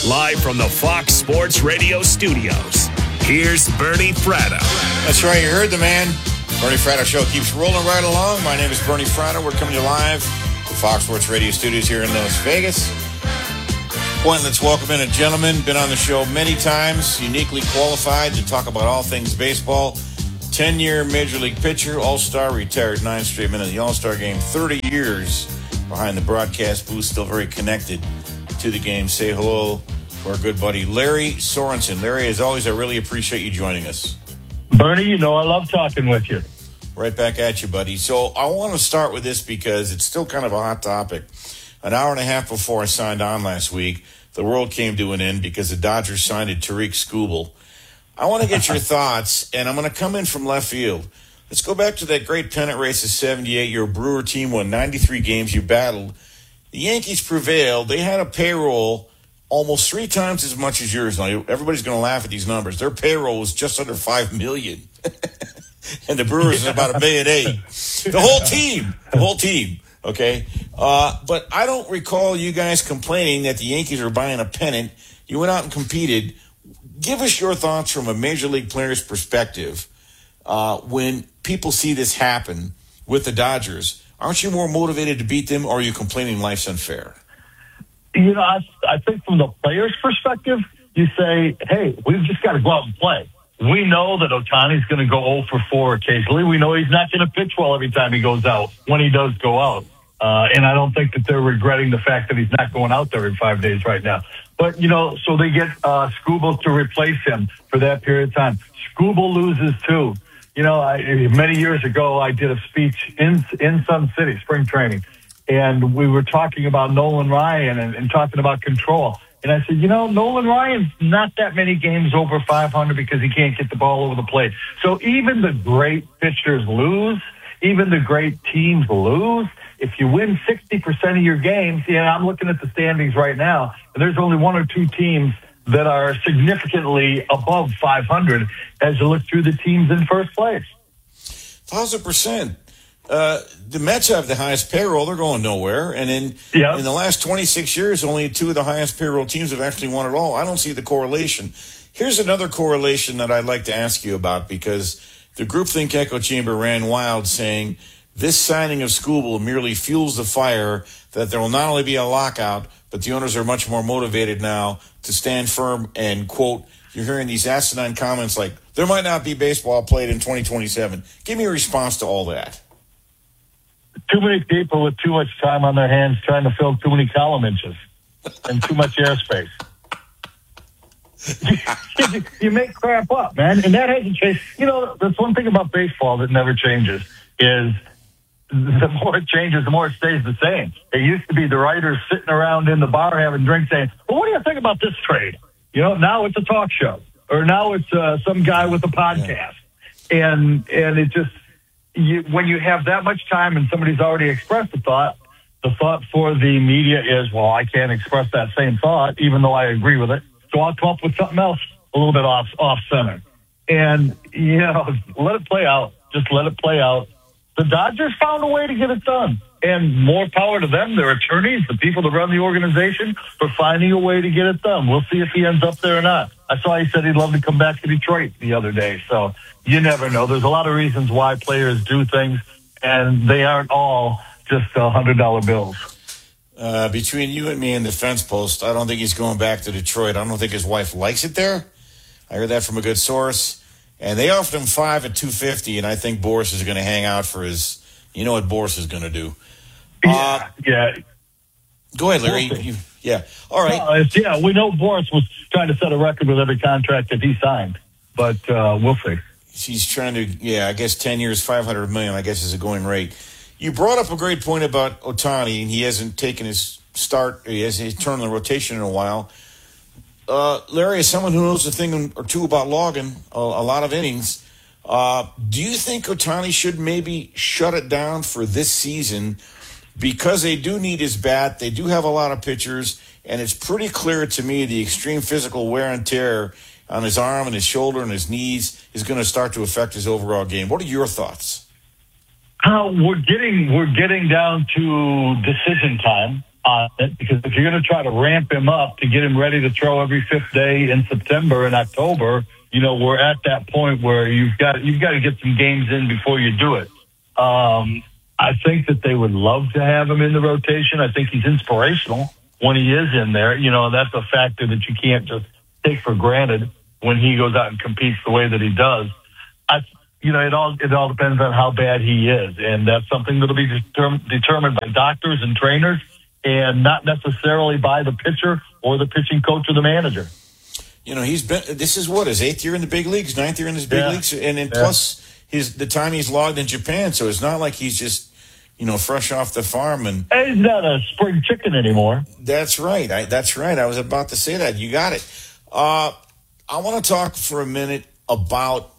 Live from the Fox Sports Radio studios, here's Bernie Fratto. That's right, you heard the man. Bernie Fratto Show keeps rolling right along. My name is Bernie Fratto. We're coming to you live from Fox Sports Radio studios here in Las Vegas. Point, let's welcome in a gentleman, been on the show many times, uniquely qualified to talk about all things baseball. 10-year Major League pitcher, All-Star, retired 9 straight minutes of the All-Star game, 30 years behind the broadcast booth, still very connected to the game. Say hello to our good buddy, Larry Sorensen. Larry, as always, I really appreciate you joining us. Bernie, you know I love talking with you. Right back at you, buddy. So I want to start with this because it's still kind of a hot topic. An hour and a half before I signed on last week, the world came to an end because the Dodgers signed Tarik Skubal. I want to get your thoughts, and I'm going to come in from left field. Let's go back to that great pennant race of 78. Your Brewer team won 93 games. You battled. The Yankees prevailed. They had a payroll almost 3 times as much as yours. Now, everybody's going to laugh at these numbers. Their payroll was just under $5 million. And the Brewers is about $1.8 million. The whole team. Okay? But I don't recall you guys complaining that the Yankees are buying a pennant. You went out and competed. Give us your thoughts from a Major League player's perspective. When people see this happen with the Dodgers, aren't you more motivated to beat them, or are you complaining life's unfair? You know, I think from the player's perspective, you say, hey, we've just got to go out and play. We know that Ohtani's going to go 0 for 4 occasionally. We know he's not going to pitch well every time he goes out, when he does go out. And I don't think that they're regretting the fact that he's not going out there in 5 days right now. But, you know, so they get Skubal to replace him for that period of time. Skubal loses, too. You know, many years ago, I did a speech in Sun City, spring training, and we were talking about Nolan Ryan and talking about control. And I said, you know, Nolan Ryan's not that many games over 500 because he can't get the ball over the plate. So even the great pitchers lose. Even the great teams lose. If you win 60% of your games, I'm looking at the standings right now, and there's only 1 or 2 teams that are significantly above 500 as you look through the teams in first place. 1,000%. The Mets have the highest payroll. They're going nowhere. And in the last 26 years, only 2 of the highest payroll teams have actually won it all. I don't see the correlation. Here's another correlation that I'd like to ask you about, because the groupthink echo chamber ran wild saying this signing of Skubal merely fuels the fire that there will not only be a lockout, but the owners are much more motivated now to stand firm and, quote, you're hearing these asinine comments like, there might not be baseball played in 2027. Give me a response to all that. Too many people with too much time on their hands trying to fill too many column inches and too much airspace. You make crap up, man. And that hasn't changed. You know, that's one thing about baseball that never changes is the more it changes, the more it stays the same. It used to be the writers sitting around in the bar having drinks saying, well, what do you think about this trade? You know, now it's a talk show, or now it's some guy with a podcast. Yeah. And it just, when you have that much time and somebody's already expressed a thought, the thought for the media is, well, I can't express that same thought, even though I agree with it. So I'll come up with something else a little bit off center. And, you know, let it play out. Just let it play out. The Dodgers found a way to get it done. And more power to them, their attorneys, the people that run the organization, for finding a way to get it done. We'll see if he ends up there or not. I saw he said he'd love to come back to Detroit the other day. So you never know. There's a lot of reasons why players do things, and they aren't all just $100 bills. Between you and me and the fence post, I don't think he's going back to Detroit. I don't think his wife likes it there. I heard that from a good source. And they offered him $5 at $250, and I think Boris is going to hang out for his. You know what Boris is going to do. Yeah. Go ahead, Larry. All right. We know Boris was trying to set a record with every contract that he signed, but we'll see. He's trying to, I guess 10 years, $500 million, I guess is a going rate. You brought up a great point about Ohtani, and he hasn't taken his start. He hasn't turned the rotation in a while. Larry, as someone who knows a thing or two about logging a lot of innings, do you think Ohtani should maybe shut it down for this season, because they do need his bat, they do have a lot of pitchers, and it's pretty clear to me the extreme physical wear and tear on his arm and his shoulder and his knees is going to start to affect his overall game. What are your thoughts? We're getting down to decision time. on it, because if you're going to try to ramp him up to get him ready to throw every fifth day in September and October, we're at that point where you've got to get some games in before you do it. I think that they would love to have him in the rotation. I think he's inspirational when he is in there. That's a factor that you can't just take for granted when he goes out and competes the way that he does. It all depends on how bad he is, and that's something that'll be determined by doctors and trainers, and not necessarily by the pitcher or the pitching coach or the manager. This is his 8th year in the big leagues, 9th year in his big leagues, and then plus the time he's logged in Japan. So it's not like he's just, fresh off the farm. And he's not a spring chicken anymore. That's right. I was about to say that. You got it. I want to talk for a minute about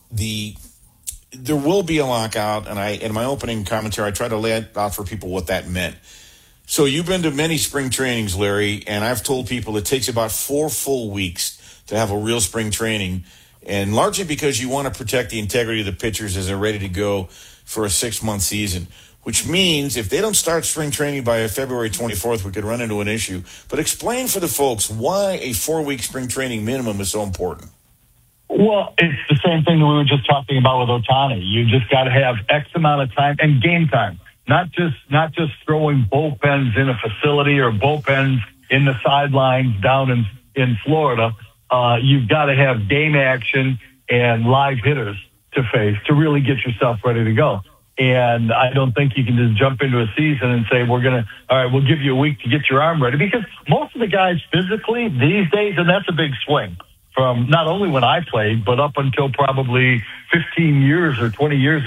there will be a lockout, and in my opening commentary, I tried to lay out for people what that meant. So you've been to many spring trainings, Larry, and I've told people it takes about 4 full weeks to have a real spring training, and largely because you want to protect the integrity of the pitchers as they're ready to go for a 6-month season, which means if they don't start spring training by February 24th, we could run into an issue. But explain for the folks why a 4-week spring training minimum is so important. Well, it's the same thing that we were just talking about with Ohtani. You just got to have X amount of time and game time, not just throwing bullpens in a facility or bullpens in the sidelines down in Florida. You've got to have game action and live hitters to face to really get yourself ready to go. And I don't think you can just jump into a season and say, we'll give you a week to get your arm ready, because most of the guys physically these days, and that's a big swing from not only when I played, but up until probably 15 years or 20 years,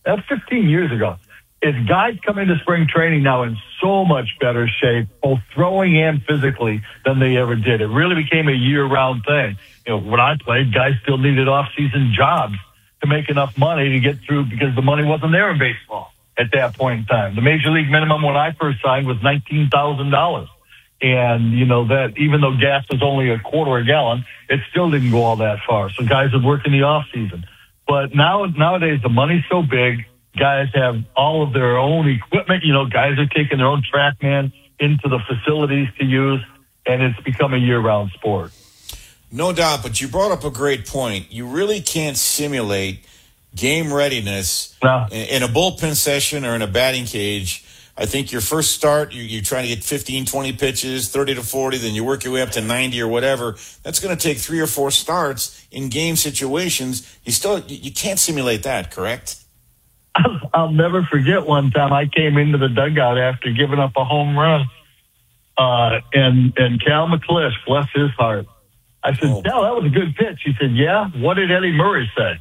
15 years ago, is guys come into spring training now in so much better shape, both throwing and physically, than they ever did. It really became a year-round thing. When I played, guys still needed off-season jobs to make enough money to get through, because the money wasn't there in baseball at that point in time. The major league minimum when I first signed was $19,000. And, that even though gas was only a quarter a gallon, it still didn't go all that far. So guys would work in the off-season. But nowadays, the money's so big, guys have all of their own equipment. Guys are taking their own TrackMan into the facilities to use, and it's become a year-round sport. No doubt, but you brought up a great point. You really can't simulate game readiness in a bullpen session or in a batting cage. I think your first start, you're trying to get 15, 20 pitches, 30 to 40, then you work your way up to 90 or whatever. That's going to take 3 or 4 starts in game situations. You can't simulate that, correct? I'll never forget one time I came into the dugout after giving up a home run, and Cal McClish, bless his heart. I said, Cal, that was a good pitch. He said, yeah. What did Eddie Murray say?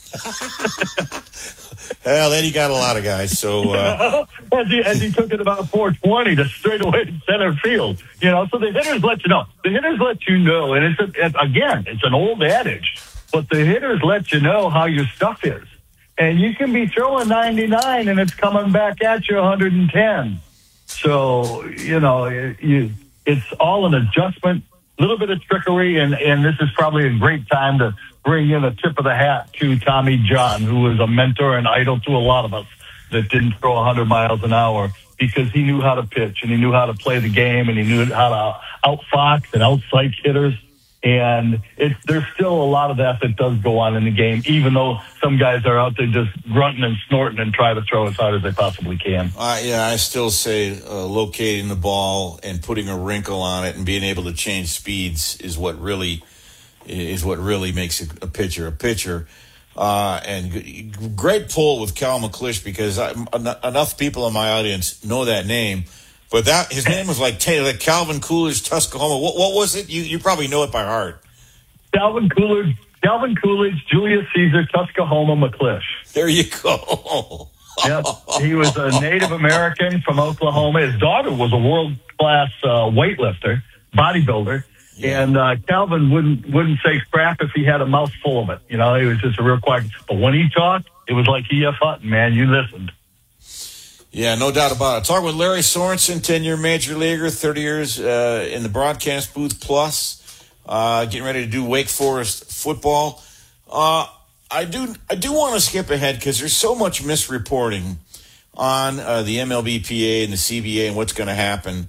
Well, Eddie got a lot of guys, so as he took it about 420 to straight away to center field. So the hitters let you know. The hitters let you know, and it's an old adage, but the hitters let you know how your stuff is. And you can be throwing 99 and it's coming back at you 110. So, it's all an adjustment, a little bit of trickery, and this is probably a great time to bring in a tip of the hat to Tommy John, who was a mentor and idol to a lot of us that didn't throw 100 miles an hour, because he knew how to pitch and he knew how to play the game and he knew how to outfox and outpsych hitters. And there's still a lot of that does go on in the game, even though some guys are out there just grunting and snorting and try to throw as hard as they possibly can. I still say locating the ball and putting a wrinkle on it and being able to change speeds is what really makes a pitcher a pitcher. And great pull with Cal McClish, because enough people in my audience know that name. But his name was like Calvin Coolidge, Tuscaloosa. What was it? You probably know it by heart. Calvin Coolidge, Julius Caesar, Tuscaloosa, McClish. There you go. Yep. He was a Native American from Oklahoma. His daughter was a world-class weightlifter, bodybuilder. Yeah. And Calvin wouldn't say crap if he had a mouthful of it. He was just a real quiet. But when he talked, it was like E.F. Hutton, man. You listened. Yeah, no doubt about it. Talking with Larry Sorensen, 10-year major leaguer, 30 years in the broadcast booth plus, getting ready to do Wake Forest football. I do want to skip ahead because there's so much misreporting on the MLBPA and the CBA and what's going to happen.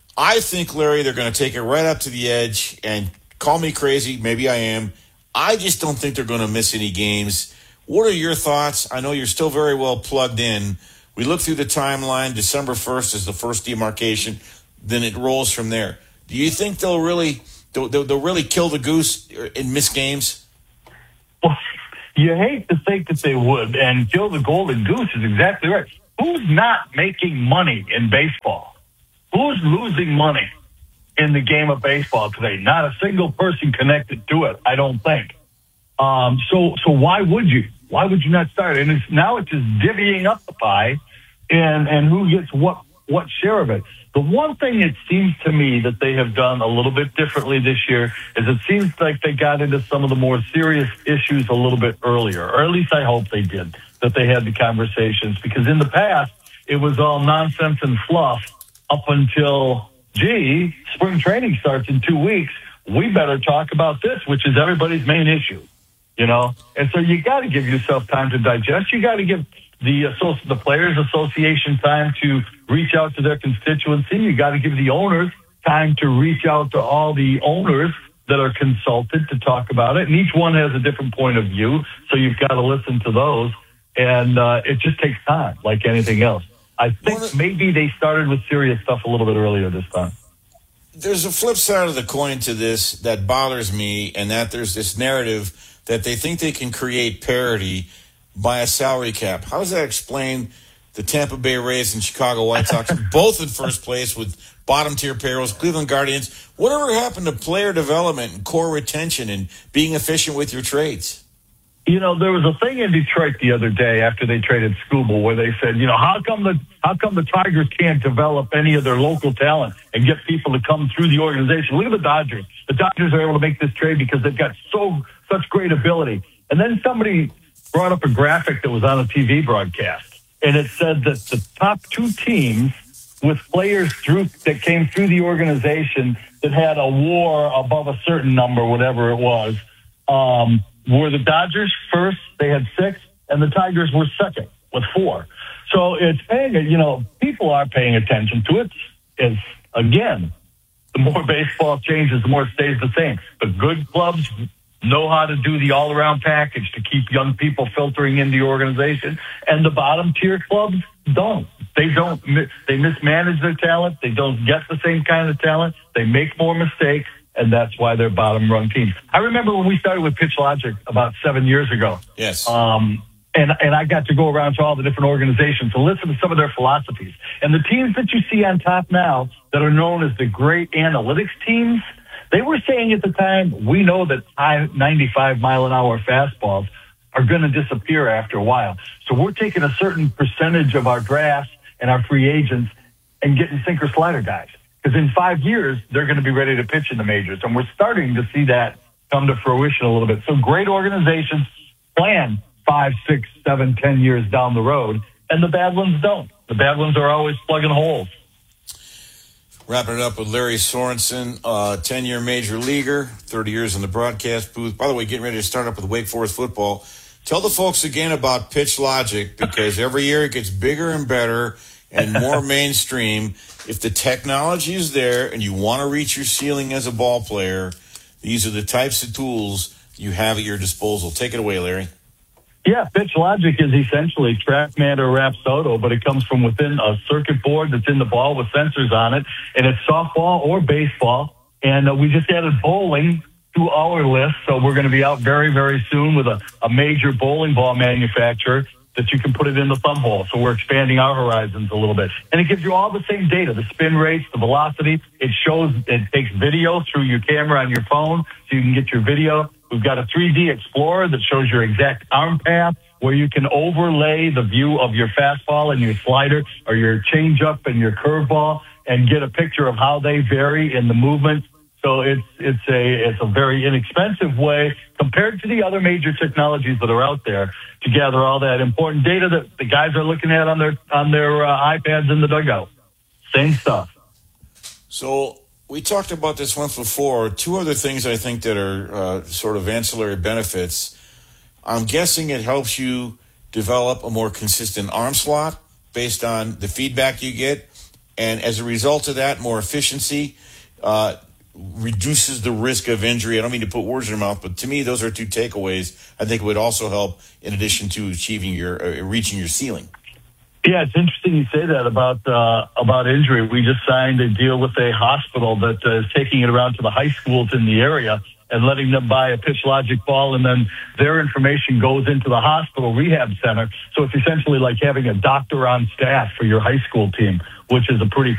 I think, Larry, they're going to take it right up to the edge, and call me crazy. Maybe I am. I just don't think they're going to miss any games. What are your thoughts? I know you're still very well plugged in. We look through the timeline. December 1st is the first demarcation. Then it rolls from there. Do you think they'll really kill the goose and miss games? Well, you hate to think that they would, and kill the golden goose is exactly right. Who's not making money in baseball? Who's losing money in the game of baseball today? Not a single person connected to it, I don't think. So why would you? Why would you not start? And now it's just divvying up the pie and who gets what share of it. The one thing it seems to me that they have done a little bit differently this year is it seems like they got into some of the more serious issues a little bit earlier, or at least I hope they did, that they had the conversations, because in the past it was all nonsense and fluff up until, spring training starts in 2 weeks. We better talk about this, which is everybody's main issue, And so you got to give yourself time to digest. You got to give the Players Association time to reach out to their constituency. You got to give the owners time to reach out to all the owners that are consulted to talk about it. And each one has a different point of view, so you've got to listen to those. And it just takes time, like anything else. I think maybe they started with serious stuff a little bit earlier this time. There's a flip side of the coin to this that bothers me, and that there's this narrative that they think they can create parity by a salary cap. How does that explain the Tampa Bay Rays and Chicago White Sox, both in first place with bottom-tier payrolls, Cleveland Guardians? Whatever happened to player development and core retention and being efficient with your trades? There was a thing in Detroit the other day after they traded Skubal where they said, how come the Tigers can't develop any of their local talent and get people to come through the organization? Look at the Dodgers. The Dodgers are able to make this trade because they've got such great ability. And then somebody brought up a graphic that was on a TV broadcast, and it said that the top two teams with players that came through the organization that had a WAR above a certain number, whatever it was, were the Dodgers first, they had 6, and the Tigers were second with 4. So it's people are paying attention to it. It's, again, the more baseball changes, the more it stays the same. The good clubs know how to do the all-around package to keep young people filtering into the organization, and the bottom-tier clubs don't. They mismanage their talent. They don't get the same kind of talent. They make more mistakes, and that's why they're bottom-rung teams. I remember when we started with Pitch Logic about 7 years ago. Yes. And I got to go around to all the different organizations to listen to some of their philosophies. And the teams that you see on top now that are known as the great analytics teams, they were saying at the time, we know that high 95-mile-an-hour fastballs are going to disappear after a while. So we're taking a certain percentage of our drafts and our free agents and getting sinker slider guys. Because in 5 years, they're going to be ready to pitch in the majors. And we're starting to see that come to fruition a little bit. So great organizations plan 5, 6, 7, 10 years down the road, and the bad ones don't. The bad ones are always plugging holes. Wrapping it up with Larry Sorensen, 10-year major leaguer, 30 years in the broadcast booth. By the way, getting ready to start up with Wake Forest football. Tell the folks again about Pitch Logic, because every year it gets bigger and better and more mainstream. If the technology is there and you want to reach your ceiling as a ball player, these are the types of tools you have at your disposal. Take it away, Larry. Yeah, Pitch Logic is essentially TrackMan or Rapsodo, but it comes from within a circuit board that's in the ball with sensors on it, and it's softball or baseball. And we just added bowling to our list, so we're going to be out very, very soon with a major bowling ball manufacturer that you can put it in the thumb hole. So we're expanding our horizons a little bit. And it gives you all the same data, the spin rates, the velocity. It takes video through your camera on your phone so you can get your video. We've got a 3D Explorer that shows your exact arm path, where you can overlay the view of your fastball and your slider or your changeup and your curveball and get a picture of how they vary in the movement. So it's a very inexpensive way compared to the other major technologies that are out there to gather all that important data that the guys are looking at on their iPads in the dugout. Same stuff. So we talked about this once before. 2 other things I think that are sort of ancillary benefits. I'm guessing it helps you develop a more consistent arm slot based on the feedback you get. And as a result of that, more efficiency reduces the risk of injury. I don't mean to put words in your mouth, but to me, those are two takeaways. I think it would also help in addition to achieving reaching your ceiling. Yeah, it's interesting you say that about injury. We just signed a deal with a hospital that is taking it around to the high schools in the area and letting them buy a PitchLogic ball, and then their information goes into the hospital rehab center. So it's essentially like having a doctor on staff for your high school team, which is a pretty